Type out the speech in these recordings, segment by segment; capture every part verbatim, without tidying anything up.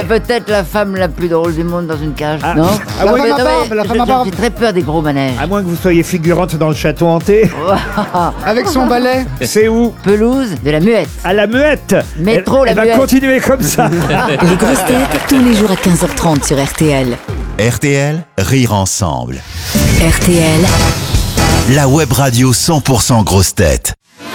peut-être la femme la plus drôle du monde dans une cage, Ah. non? Ah Non, oui, mais la non, femme à mais barbe, la je- femme à je- barbe. J'ai très peur des gros manèges. À moins que vous soyez figurante dans le château hanté. Avec son balai. C'est où? Pelouse de la muette. À la muette. Métro, elle, la elle va muette. continuer comme ça. Les grosses têtes, tous les jours à quinze heures trente sur R T L. R T L, rire ensemble. R T L, La web radio cent pour cent grosses têtes.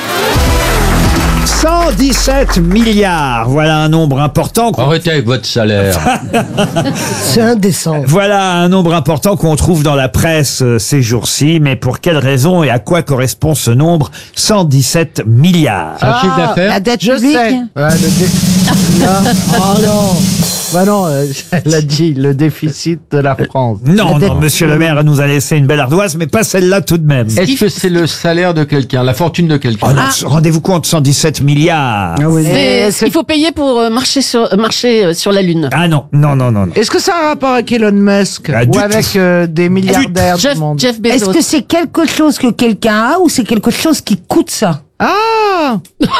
cent dix-sept milliards, voilà un nombre important. qu'on- Arrêtez avec votre salaire. C'est indécent. Voilà un nombre important qu'on trouve dans la presse euh, ces jours-ci, mais pour quelle raison et à quoi correspond ce nombre cent dix-sept milliards? Un chiffre d'affaires. La dette Je publique. sais. Ouais, le dé- Non. Oh non. Bah non, euh, elle a dit le déficit de la France. Non, La dette- non, monsieur le maire nous a laissé une belle ardoise, mais pas celle-là tout de même. Est-ce que c'est le salaire de quelqu'un, la fortune de quelqu'un? Oh non, rendez-vous compte, cent dix-sept milliards. Ah oui. C'est ce qu'il faut payer pour euh, marcher sur, euh, marcher euh, sur la Lune. Ah non, non, non, non. non. Est-ce que ça a un rapport avec Elon Musk Ah, ou du avec tout. euh, des milliardaires Jeff, du monde? Jeff Est-ce Bezos. que c'est quelque chose que quelqu'un a ou c'est quelque chose qui coûte ça? Ah,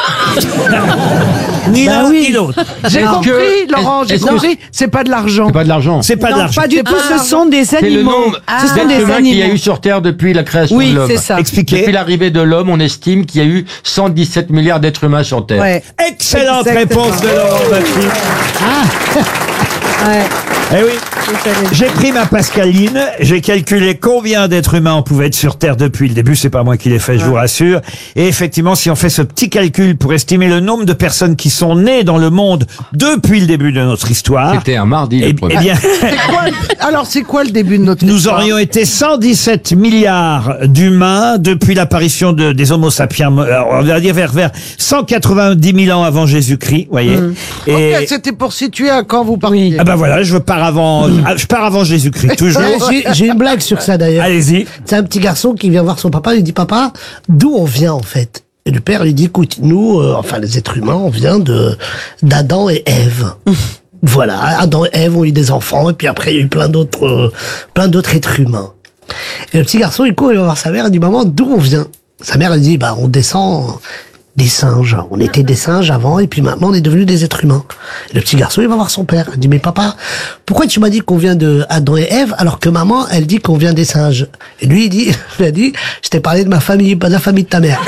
Ni Bah l'un oui. ni l'autre. j'ai Est-ce compris, que- Laurent, j'ai est-ce que- compris. C'est pas de l'argent. C'est pas de l'argent. C'est pas de Non, l'argent. pas du tout, Ah. ce sont des C'est le animaux. nombre Ce sont d'êtres des humains qu'il y a animaux. eu sur Terre depuis la création Oui, de l'homme. c'est ça. Expliquez. Depuis l'arrivée de l'homme, on estime qu'il y a eu cent dix-sept milliards d'êtres humains sur Terre. Ouais. Excellente Exactement. réponse de Laurent Baffy. Ouais. Eh oui. J'ai pris ma Pascaline, j'ai calculé combien d'êtres humains on pouvait être sur Terre depuis le début, c'est pas moi qui l'ai fait, je vous rassure. Et effectivement, si on fait ce petit calcul pour estimer le nombre de personnes qui sont nées dans le monde depuis le début de notre histoire, C'était un mardi eh, le premier. eh bien, C'est quoi le- Alors, c'est quoi le début de notre nous histoire? aurions été cent dix-sept milliards d'humains depuis l'apparition de, des Homo sapiens, euh, on va dire vers, vers cent quatre-vingt-dix mille ans avant Jésus-Christ, voyez. Et, Ok, c'était pour situer à quand vous partiez. ah ben voilà, je pars avant, ah, je pars avant Jésus-Christ, toujours. J'ai j'ai une blague sur ça d'ailleurs. Allez-y. C'est un petit garçon qui vient voir son papa, il dit papa, d'où on vient en fait? Et le père lui dit écoute, nous, euh, enfin les êtres humains, on vient de d'Adam et Ève. Voilà, Adam et Ève ont eu des enfants et puis après il y a eu plein d'autres euh, plein d'autres êtres humains. Et le petit garçon il court, il va voir sa mère, il dit maman, d'où on vient? Sa mère elle dit bah on descend des singes. On était des singes avant et puis maintenant on est devenus des êtres humains. Et le petit garçon il va voir son père. Il dit mais papa, pourquoi tu m'as dit qu'on vient de Adam et Ève alors que maman elle dit qu'on vient des singes? Et lui il dit, il a dit, je t'ai parlé de ma famille, pas de la famille de ta mère.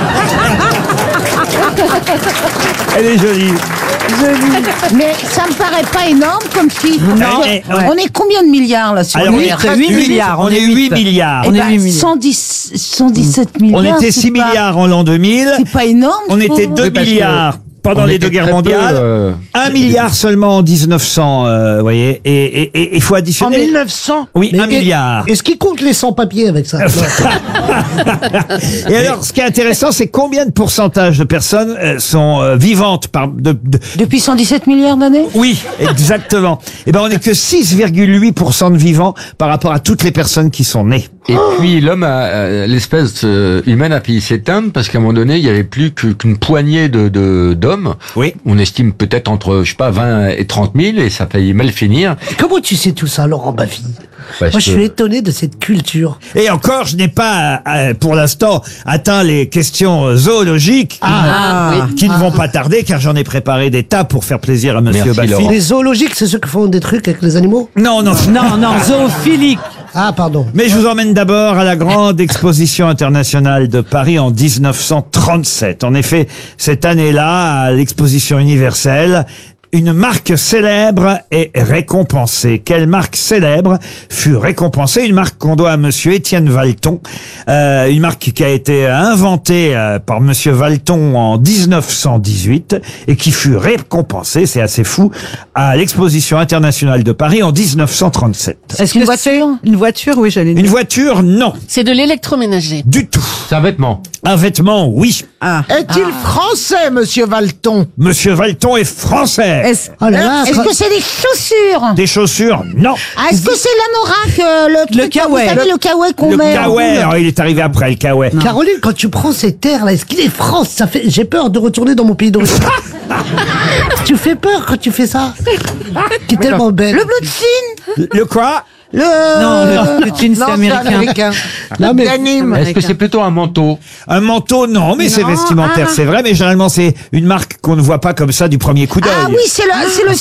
Elle est jolie. Mais ça me paraît pas énorme comme chiffre. Non. Parce que Eh, eh, On est combien de milliards là sur Alors, la on est Terre? presque huit, on est huit milliards. Eh ben, cent dix, cent dix-sept milliards. On était c'est six pas- milliards en l'an deux mille. C'est pas énorme. On je était trouve. deux Oui, parce que milliards pendant on les était deux guerres très peu, mondiales. euh, Un milliard seulement en dix-neuf cents, euh, vous voyez. Et et- et- il faut En additionner. mille neuf cents. Oui, Mais un est- milliard. Est-ce qu'il compte les sans-papiers avec ça? Et alors, ce qui est intéressant, c'est combien de pourcentage de personnes euh, sont euh, vivantes par de, de- Depuis cent dix-sept milliards d'années? Oui, exactement. Et ben, on n'est que six virgule huit pour cent de vivants par rapport à toutes les personnes qui sont nées. Et puis l'homme, a- euh, l'espèce euh, humaine a failli s'éteindre parce qu'à un moment donné, il y avait plus que- qu'une poignée de de- d'hommes. Oui. On estime peut-être entre, je sais pas, vingt et trente mille, et ça a failli mal finir. Comment tu sais tout ça, Laurent Baffy? Parce Moi je que- suis étonné de cette culture. Et encore, je n'ai pas, euh, pour l'instant, atteint les questions zoologiques qui, Ah, vont- qui ne vont pas tarder, car j'en ai préparé des tas pour faire plaisir à Monsieur Merci, Baffy. Laurent. Les zoologiques, c'est ceux qui font des trucs avec les animaux? Non, non. Non, non, zoophilique. Ah, pardon. Mais je vous emmène d'abord à la grande exposition internationale de Paris en dix-neuf cent trente-sept. En effet, cette année-là, à l'exposition universelle, une marque célèbre est récompensée. Quelle marque célèbre fut récompensée? Une marque qu'on doit à Monsieur Étienne Valton, euh, une marque qui a été inventée euh, par Monsieur Valton en dix-neuf cent dix-huit et qui fut récompensée, c'est assez fou, à l'exposition internationale de Paris en dix-neuf cent trente-sept. Est-ce qu'une voiture? Une voiture, oui, j'allais Une voiture, non, C'est de l'électroménager. du tout. C'est un vêtement. Un vêtement, oui. Ah. Est-il français, monsieur Valton? Monsieur Valton est français. Est-ce Oh là là, est-ce quand- que c'est des chaussures? Des chaussures, non. Ah, est-ce que c'est l'anorak, euh, le truc, Le là, kawaii. Vous savez, le kawaii qu'on Le met en kawaii, boule? alors, il est arrivé après le kawaii. Caroline, quand tu prends ces terres-là, est-ce qu'il est France? Ça fait, j'ai peur de retourner dans mon pays d'origine. Tu fais peur quand tu fais ça. Qui est tellement belle. Le bleu de Chine? Le quoi? Le... Non, le, le jean, Non, c'est américain. Non, mais- Denim. Est-ce que c'est plutôt un manteau? Un manteau, non, mais c'est Non, vestimentaire, ah. c'est vrai, mais généralement c'est une marque qu'on ne voit pas comme ça du premier coup d'œil. Ah oui, c'est le, c'est le